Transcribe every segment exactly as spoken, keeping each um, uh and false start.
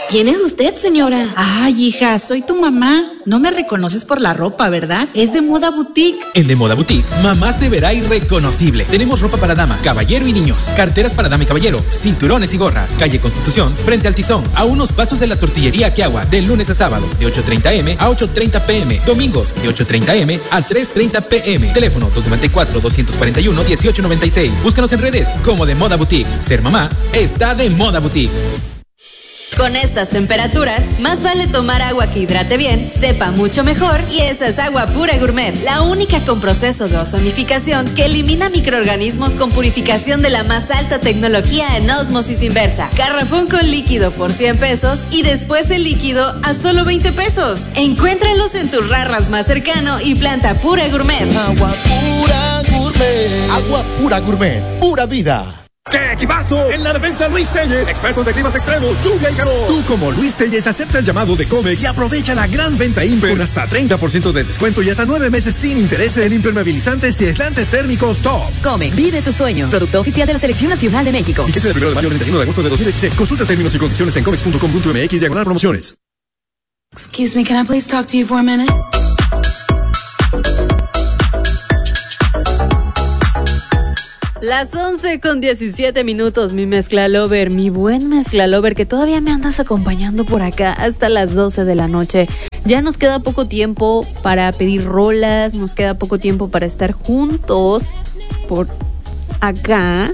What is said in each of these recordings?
¿Quién es usted, señora? Ay, hija, soy tu mamá. No me reconoces por la ropa, ¿verdad? Es de Moda Boutique. En De Moda Boutique, mamá se verá irreconocible. Tenemos ropa para dama, caballero y niños, carteras para dama y caballero, cinturones y gorras. Calle Constitución, frente al Tizón, a unos pasos de la tortillería Quiagua, de lunes a sábado, de ocho treinta eme a ocho treinta pm. Domingos, de ocho treinta eme a tres treinta pm. Teléfono dos nueve cuatro, dos cuatro uno, uno ocho nueve seis. Búscanos en redes como De Moda Boutique. Ser mamá está de Moda Boutique. Con estas temperaturas, más vale tomar agua que hidrate bien, sepa mucho mejor, y esa es Agua Pura Gourmet, la única con proceso de ozonificación que elimina microorganismos con purificación de la más alta tecnología en ósmosis inversa. Garrafón con líquido por cien pesos y después el líquido a solo veinte pesos. Encuéntralos en tu Rarras más cercano y planta Pura Gourmet. Agua Pura Gourmet. Agua Pura Gourmet. Pura vida. ¡Qué equipazo! En la defensa Luis Telles, expertos de climas extremos, lluvia y calor. Tú como Luis Telles acepta el llamado de Comex y aprovecha la gran venta Imper con hasta treinta por ciento de descuento y hasta nueve meses sin intereses en impermeabilizantes y aislantes térmicos top. Comex, vive tus sueños. Producto oficial de la Selección Nacional de México. Fíjese del primero de mayo al treinta y uno de agosto de dos mil dieciséis. Consulta términos y condiciones en comex punto com punto mx diagonal promociones. Excuse me, can I please talk to you for a minute? Las once con diecisiete minutos, mi mezcla lover, mi buen mezcla lover, que todavía me andas acompañando por acá hasta las doce de la noche. Ya nos queda poco tiempo para pedir rolas, nos queda poco tiempo para estar juntos por acá.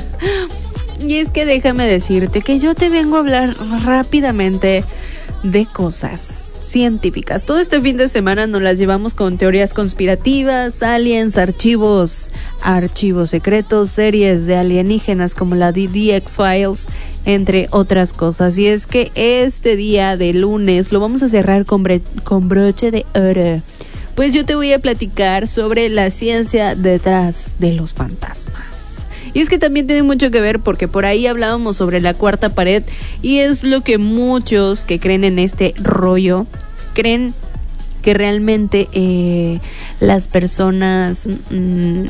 Y es que déjame decirte que yo te vengo a hablar rápidamente de cosas científicas. Todo este fin de semana nos las llevamos con teorías conspirativas, aliens, archivos, archivos secretos, series de alienígenas como la de The X-Files, entre otras cosas. Y es que este día de lunes lo vamos a cerrar con, bre- con broche de oro. Pues yo te voy a platicar sobre la ciencia detrás de los fantasmas. Y es que también tiene mucho que ver porque por ahí hablábamos sobre la cuarta pared y es lo que muchos que creen en este rollo creen que realmente eh, las personas, mmm,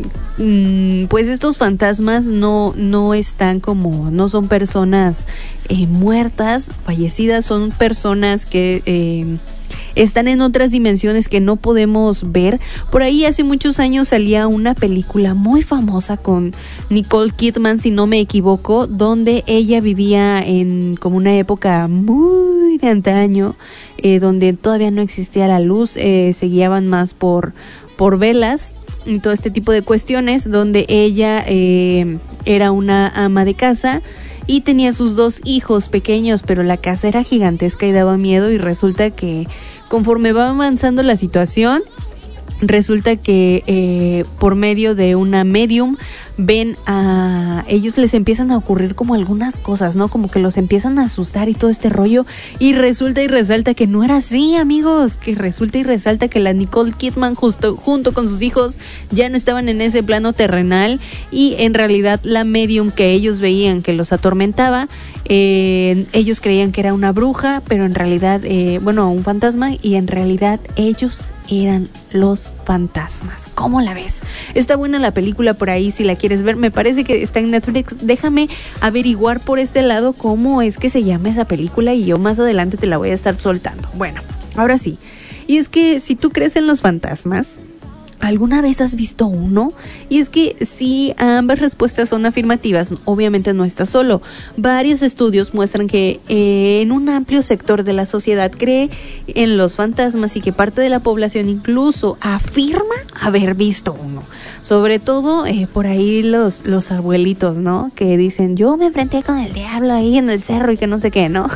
mmm, pues estos fantasmas no, no están como, no son personas eh, muertas, fallecidas, son personas que eh, están en otras dimensiones que no podemos ver. Por ahí hace muchos años salía una película muy famosa con Nicole Kidman, si no me equivoco, donde ella vivía en como una época muy de antaño, eh, donde todavía no existía la luz, eh, se guiaban más por, por velas y todo este tipo de cuestiones, donde ella eh, era una ama de casa y tenía sus dos hijos pequeños, pero la casa era gigantesca y daba miedo, y resulta que conforme va avanzando la situación, resulta que eh, por medio de una medium ven a ellos, les empiezan a ocurrir como algunas cosas, ¿no? Como que los empiezan a asustar y todo este rollo, y resulta y resalta que no era así, amigos, que resulta y resalta que la Nicole Kidman justo junto con sus hijos ya no estaban en ese plano terrenal, y en realidad la medium que ellos veían que los atormentaba, eh, ellos creían que era una bruja, pero en realidad, eh, bueno, un fantasma, y en realidad ellos eran los fantasmas. ¿Cómo la ves? Está buena la película, por ahí si la quieres ver, me parece que está en Netflix. Déjame averiguar por este lado cómo es que se llama esa película y yo más adelante te la voy a estar soltando. Bueno, ahora sí, y es que si tú crees en los fantasmas, ¿alguna vez has visto uno? Y es que si ambas respuestas son afirmativas, obviamente no estás solo. Varios estudios muestran que eh, en un amplio sector de la sociedad cree en los fantasmas y que parte de la población incluso afirma haber visto uno. Sobre todo eh, por ahí los, los abuelitos, ¿no? Que dicen, yo me enfrenté con el diablo ahí en el cerro y que no sé qué, ¿no?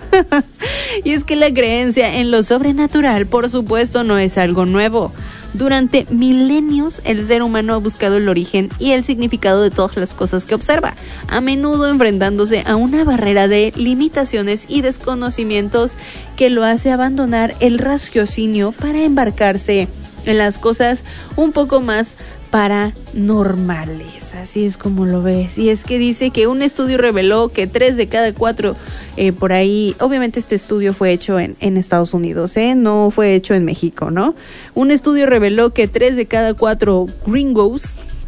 Y es que la creencia en lo sobrenatural, por supuesto, no es algo nuevo. Durante milenios, el ser humano ha buscado el origen y el significado de todas las cosas que observa, a menudo enfrentándose a una barrera de limitaciones y desconocimientos que lo hace abandonar el raciocinio para embarcarse en las cosas un poco más paranormales. Así es como lo ves. Y es que dice que un estudio reveló que tres de cada cuatro eh, por ahí, obviamente este estudio fue hecho en, en Estados Unidos, ¿eh? No fue hecho en México, ¿no? Un estudio reveló que tres de cada cuatro gringos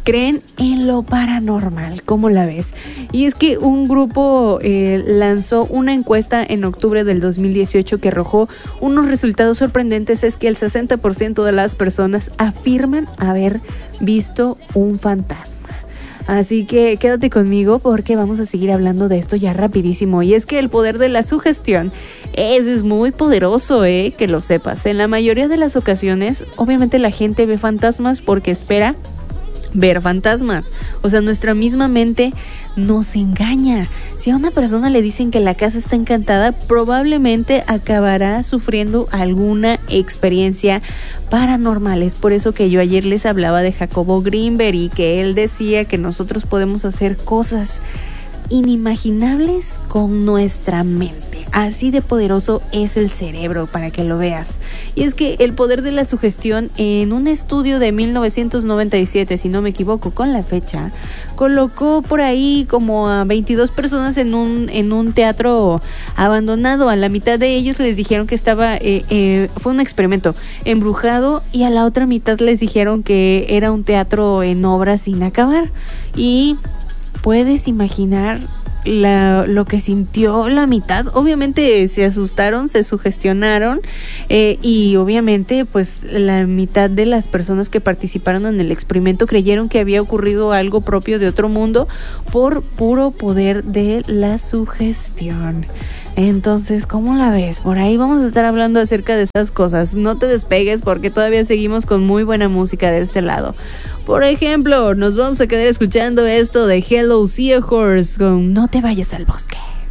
creen en lo paranormal. ¿Cómo la ves? Y es que un grupo eh, lanzó una encuesta en octubre del dos mil dieciocho que arrojó unos resultados sorprendentes. Es que el sesenta por ciento de las personas afirman haber visto un fantasma. Así que quédate conmigo porque vamos a seguir hablando de esto ya rapidísimo. Y es que el poder de la sugestión es, es muy poderoso, ¿eh? Que lo sepas. En la mayoría de las ocasiones, obviamente la gente ve fantasmas porque espera ver fantasmas. O sea, nuestra misma mente nos engaña. Si a una persona le dicen que la casa está encantada, probablemente acabará sufriendo alguna experiencia paranormal. Es por eso que yo ayer les hablaba de Jacobo Greenberg y que él decía que nosotros podemos hacer cosas inimaginables con nuestra mente. Así de poderoso es el cerebro, para que lo veas. Y es que el poder de la sugestión, en un estudio de mil novecientos noventa y siete, si no me equivoco con la fecha, colocó por ahí como a veintidós personas en un en un teatro abandonado. A la mitad de ellos les dijeron que estaba eh, eh, fue un experimento embrujado, y a la otra mitad les dijeron que era un teatro en obras sin acabar. Y ¿puedes imaginar la, lo que sintió la mitad? Obviamente se asustaron, se sugestionaron eh, y obviamente pues la mitad de las personas que participaron en el experimento creyeron que había ocurrido algo propio de otro mundo por puro poder de la sugestión. Entonces, ¿cómo la ves? Por ahí vamos a estar hablando acerca de estas cosas. No te despegues porque todavía seguimos con muy buena música de este lado. Por ejemplo, nos vamos a quedar escuchando esto de Hello Seahorse con No te vayas al bosque.